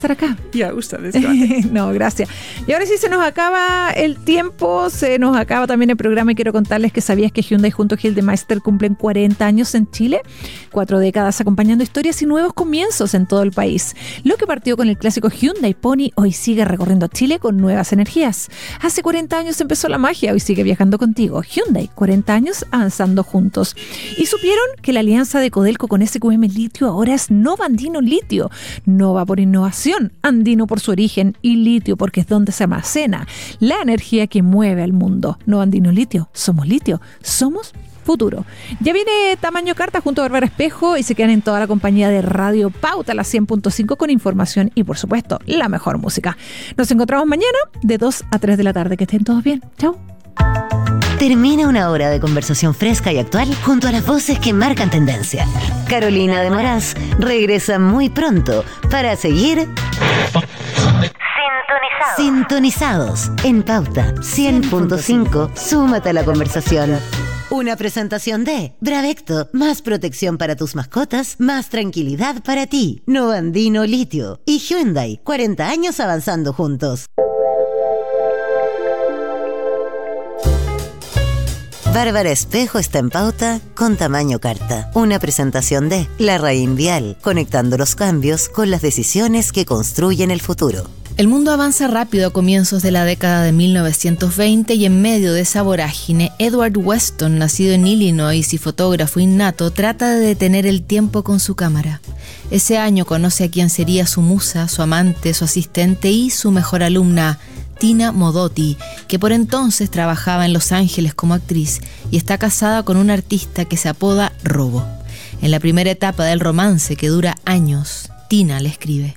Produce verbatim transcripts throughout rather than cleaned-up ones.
estar acá. Ya, ustedes, gracias. No, gracias. Y ahora sí se nos acaba el tiempo, se nos acaba también el programa y quiero contarles que sabías que Hyundai junto a Gildemeister cumplen cuarenta años en Chile, cuatro décadas acompañando historias y nuevos comienzos en todo el país. Lo que partió con el clásico Hyundai Pony hoy sigue recorriendo Chile con nuevas energías. Hace cuarenta años empezó la magia, hoy sigue viajando contigo. Hyundai, cuarenta años avanzando juntos. ¿Y supieron que la alianza de Codelco con S Q M Litio ahora es Nova Andino Litio? Nova por innovación, andino por su origen y litio porque es donde se almacena la energía que mueve al mundo. Nova Andino Litio, somos litio, somos futuro. Ya viene Tamaño Carta junto a Bárbara Espejo y se quedan en toda la compañía de Radio Pauta, la cien punto cinco, con información y por supuesto la mejor música. Nos encontramos mañana de dos a tres de la tarde. Que estén todos bien. Chao. Termina una hora de conversación fresca y actual junto a las voces que marcan tendencia. Carolina de Moraz regresa muy pronto para seguir sintonizados, sintonizados en Pauta cien punto cinco. Súmate a la conversación. Una presentación de Bravecto, más protección para tus mascotas, más tranquilidad para ti. Nova Andino Litio y Hyundai, cuarenta años avanzando juntos. Bárbara Espejo está en Pauta con Tamaño Carta. Una presentación de Larraín Vial, conectando los cambios con las decisiones que construyen el futuro. El mundo avanza rápido a comienzos de la década de mil novecientos veinte y en medio de esa vorágine, Edward Weston, nacido en Illinois y fotógrafo innato, trata de detener el tiempo con su cámara. Ese año conoce a quien sería su musa, su amante, su asistente y su mejor alumna, Tina Modotti, que por entonces trabajaba en Los Ángeles como actriz y está casada con un artista que se apoda Robo. En la primera etapa del romance, que dura años, Tina le escribe: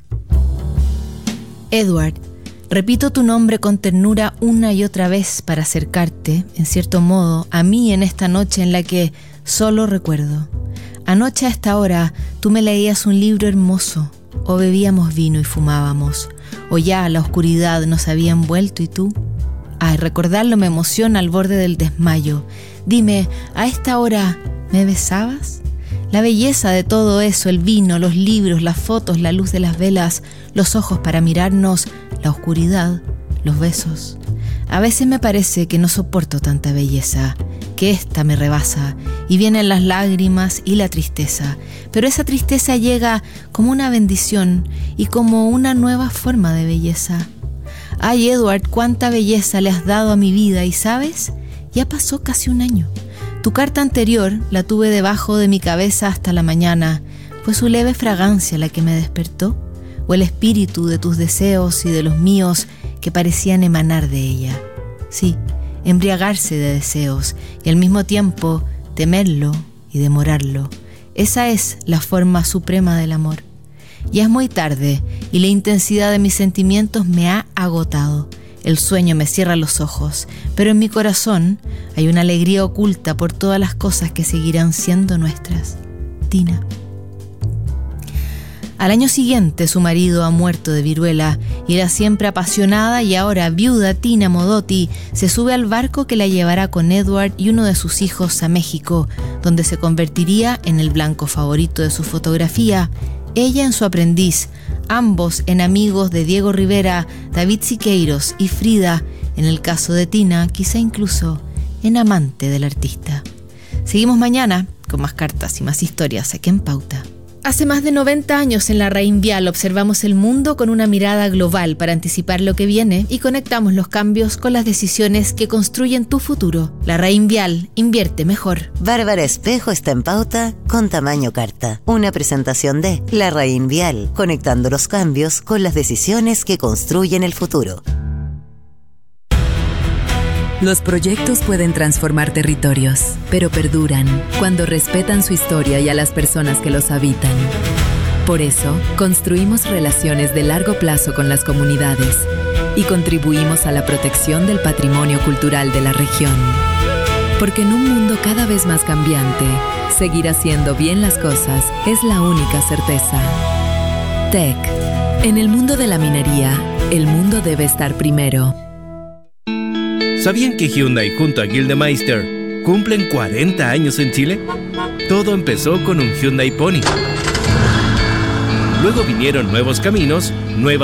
Edward, repito tu nombre con ternura una y otra vez para acercarte, en cierto modo, a mí en esta noche en la que solo recuerdo. Anoche a esta hora tú me leías un libro hermoso, o bebíamos vino y fumábamos, o ya la oscuridad nos había envuelto y tú. Ay, recordarlo me emociona al borde del desmayo. Dime, ¿a esta hora me besabas? La belleza de todo eso, el vino, los libros, las fotos, la luz de las velas, los ojos para mirarnos, la oscuridad, los besos. A veces me parece que no soporto tanta belleza, que esta me rebasa, y vienen las lágrimas y la tristeza, pero esa tristeza llega como una bendición y como una nueva forma de belleza. Ay, Edward, cuánta belleza le has dado a mi vida, y ¿sabes? Ya pasó casi un año. Tu carta anterior la tuve debajo de mi cabeza hasta la mañana. ¿Fue su leve fragancia la que me despertó? ¿O el espíritu de tus deseos y de los míos que parecían emanar de ella? Sí, embriagarse de deseos y al mismo tiempo temerlo y demorarlo. Esa es la forma suprema del amor. Ya es muy tarde y la intensidad de mis sentimientos me ha agotado. El sueño me cierra los ojos, pero en mi corazón hay una alegría oculta por todas las cosas que seguirán siendo nuestras. Tina. Al año siguiente su marido ha muerto de viruela y la siempre apasionada y ahora viuda Tina Modotti se sube al barco que la llevará con Edward y uno de sus hijos a México, donde se convertiría en el blanco favorito de su fotografía, ella en su aprendiz, ambos en amigos de Diego Rivera, David Siqueiros y Frida, en el caso de Tina, quizá incluso en amante del artista. Seguimos mañana con más cartas y más historias aquí en Pauta. Hace más de noventa años en Larraín Vial observamos el mundo con una mirada global para anticipar lo que viene y conectamos los cambios con las decisiones que construyen tu futuro. Larraín Vial, invierte mejor. Bárbara Espejo está en Pauta con Tamaño Carta. Una presentación de Larraín Vial, conectando los cambios con las decisiones que construyen el futuro. Los proyectos pueden transformar territorios, pero perduran cuando respetan su historia y a las personas que los habitan. Por eso, construimos relaciones de largo plazo con las comunidades y contribuimos a la protección del patrimonio cultural de la región. Porque en un mundo cada vez más cambiante, seguir haciendo bien las cosas es la única certeza. T E C. En el mundo de la minería, el mundo debe estar primero. ¿Sabían que Hyundai junto a Gildemeister cumplen cuarenta años en Chile? Todo empezó con un Hyundai Pony. Luego vinieron nuevos caminos Nueva